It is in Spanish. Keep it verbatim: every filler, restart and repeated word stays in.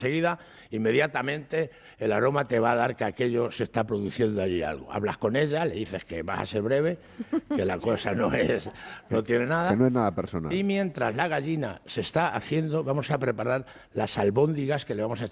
Enseguida, inmediatamente, el aroma te va a dar que aquello se está produciendo allí algo. Hablas con ella, le dices que vas a ser breve, que la cosa no es, no tiene nada. Que no es nada personal. Y mientras la gallina se está haciendo, vamos a preparar las albóndigas que le vamos a